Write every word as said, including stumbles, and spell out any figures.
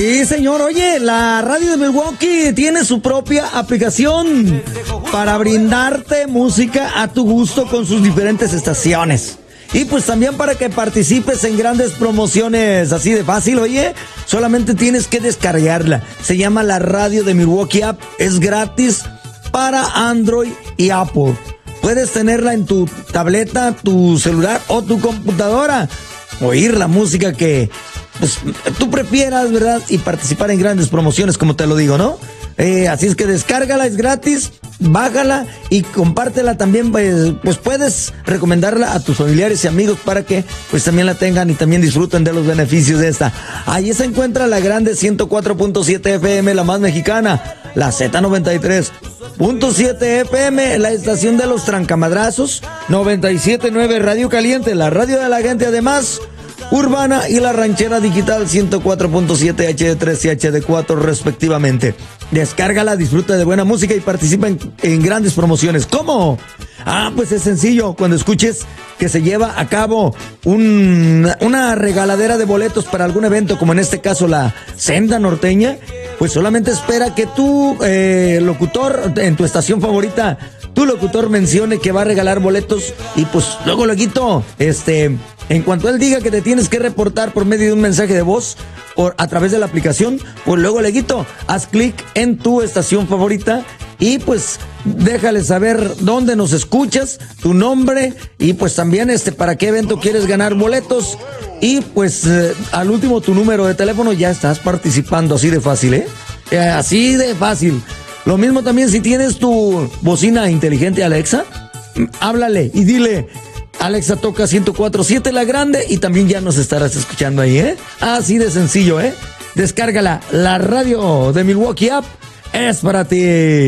Sí, señor. Oye, la radio de Milwaukee tiene su propia aplicación para brindarte música a tu gusto con sus diferentes estaciones. Y pues también para que participes en grandes promociones, así de fácil, oye, solamente tienes que descargarla. Se llama la radio de Milwaukee App, es gratis para Android y Apple. Puedes tenerla en tu tableta, tu celular o tu computadora. Oír la música que pues, tú prefieras, ¿verdad? Y participar en grandes promociones, como te lo digo, ¿no? Eh, así es que descárgala, es gratis, bájala y compártela también, pues, pues puedes recomendarla a tus familiares y amigos para que pues también la tengan y también disfruten de los beneficios de esta. Allí se encuentra la grande ciento cuatro punto siete F M, la más mexicana, la Z noventa y tres punto siete F M, la estación de los trancamadrazos, noventa y siete punto nueve Radio Caliente, la radio de la gente, además urbana, y la ranchera digital ciento cuatro punto siete H D tres y H D cuatro respectivamente. Descárgala, disfruta de buena música y participa en, en grandes promociones. ¿Cómo? Ah, pues es sencillo. Cuando escuches que se lleva a cabo un, una regaladera de boletos para algún evento, como en este caso la Senda Norteña, pues solamente espera que tu eh, locutor en tu estación favorita, tu locutor mencione que va a regalar boletos y pues luego luego, este, en cuanto él diga que te tienes que reportar por medio de un mensaje de voz por, a través de la aplicación, pues luego luego haz clic en tu estación favorita y pues déjale saber dónde nos escuchas, tu nombre y pues también este para qué evento quieres ganar boletos y pues eh, al último tu número de teléfono, ya estás participando, así de fácil, ¿eh? eh así de fácil. Lo mismo también si tienes tu bocina inteligente Alexa, háblale y dile: Alexa, toca ciento cuatro punto siete la grande, y también ya nos estarás escuchando ahí, ¿eh? Así de sencillo, ¿eh? Descárgala, la radio de Milwaukee App es para ti.